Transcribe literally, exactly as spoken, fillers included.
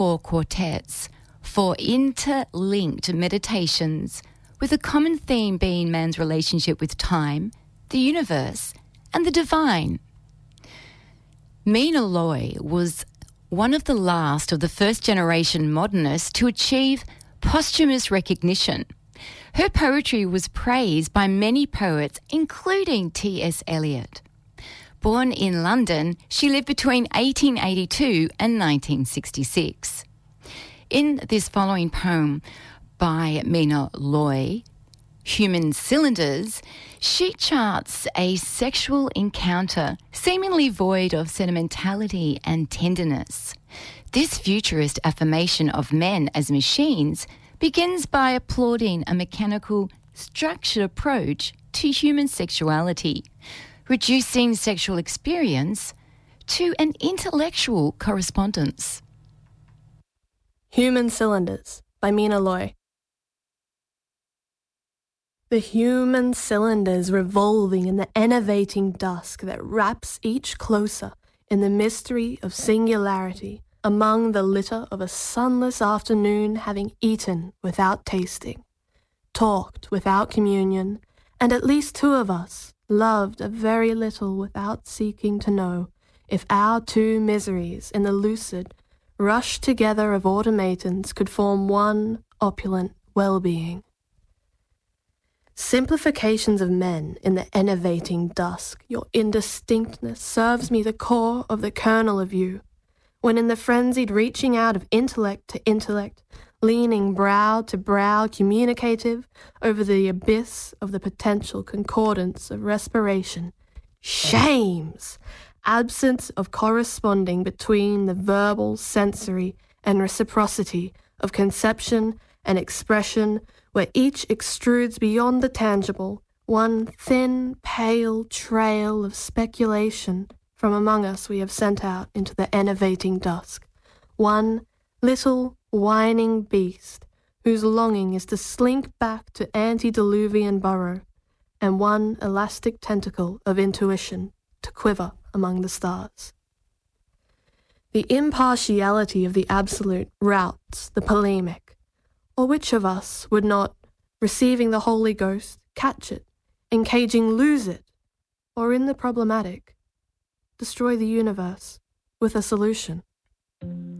four quartets for interlinked meditations, with a common theme being man's relationship with time, the universe, and the divine. Mina Loy was one of the last of the first-generation modernists to achieve posthumous recognition. Her poetry was praised by many poets, including T S Eliot. Born in London, she lived between eighteen eighty-two and nineteen sixty-six. In this following poem by Mina Loy, Human Cylinders, she charts a sexual encounter seemingly void of sentimentality and tenderness. This futurist affirmation of men as machines begins by applauding a mechanical, structured approach to human sexuality, reducing sexual experience to an intellectual correspondence. Human Cylinders by Mina Loy. The human cylinders revolving in the enervating dusk that wraps each closer in the mystery of singularity among the litter of a sunless afternoon, having eaten without tasting, talked without communion, and at least two of us loved a very little without seeking to know if our two miseries in the lucid rush together of automatons could form one opulent well-being. Simplifications of men in the enervating dusk, your indistinctness serves me the core of the kernel of you, when in the frenzied reaching out of intellect to intellect, leaning brow to brow communicative over the abyss of the potential concordance of respiration, shames absence of corresponding between the verbal, sensory, and reciprocity of conception and expression, where each extrudes beyond the tangible one thin, pale trail of speculation from among us we have sent out into the enervating dusk, one little whining beast whose longing is to slink back to antediluvian burrow, and one elastic tentacle of intuition to quiver among the stars. The impartiality of the absolute routs the polemic, or which of us would not, receiving the Holy Ghost, catch it, encaging lose it, or in the problematic, destroy the universe with a solution?